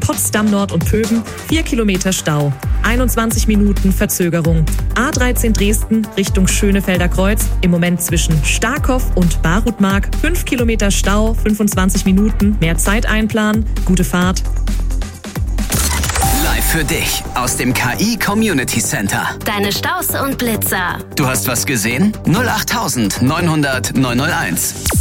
Potsdam Nord und Pöben 4 Kilometer Stau, 21 Minuten Verzögerung. A13 Dresden Richtung Schönefelder Kreuz, im Moment zwischen Starkopf und Barutmark 5 Kilometer Stau, 25 Minuten, mehr Zeit einplanen, gute Fahrt. Live für dich aus dem KI Community Center. Deine Staus und Blitzer. Du hast was gesehen? 08900 901.